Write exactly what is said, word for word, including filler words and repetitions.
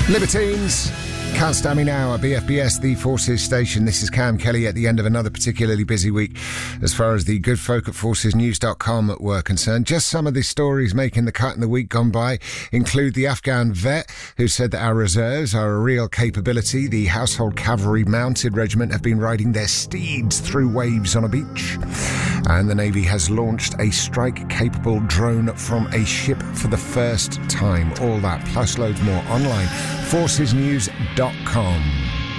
Libertines, Can't Stand Me Now at B F B S, the Forces station. This is Cam Kelly at the end of another particularly busy week as far as the good folk at forces news dot com were concerned. Just some of the stories making the cut in the week gone by include the Afghan vet who said that our reserves are a real capability. The Household Cavalry Mounted Regiment have been riding their steeds through waves on a beach. And the Navy has launched a strike-capable drone from a ship for the first time. All that, plus loads more, online, forces news dot com.